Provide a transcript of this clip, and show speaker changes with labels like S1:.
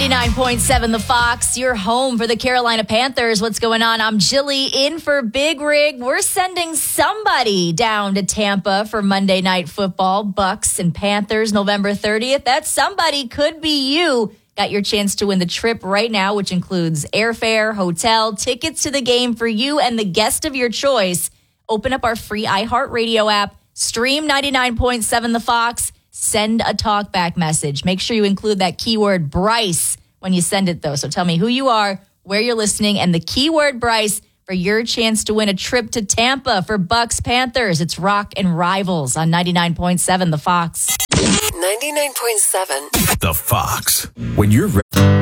S1: 99.7 The Fox, your home for the Carolina Panthers. What's going on? I'm Jilly in for Big Rig. We're sending somebody down to Tampa for Monday Night Football. Bucks and Panthers, November 30th. That somebody could be you. Got your chance to win the trip right now, which includes airfare, hotel, tickets to the game for you and the guest of your choice. Open up our free iHeartRadio app, stream 99.7 The Fox, send a talkback message. Make sure you include that keyword Bryce when you send it, though. So tell me who you are, where you're listening, and the keyword Bryce for your chance to win a trip to Tampa for Bucks Panthers. It's Rock and Rivals on 99.7 The Fox.
S2: 99.7
S3: The Fox. When you're ready.